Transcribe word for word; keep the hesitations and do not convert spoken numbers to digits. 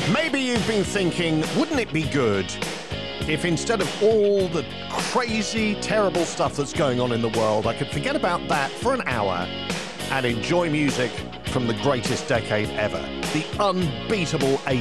Maybe you've been thinking, wouldn't it be good if instead of all the crazy, terrible stuff that's going on in the world, I could forget about that for an hour and enjoy music from the greatest decade ever, the unbeatable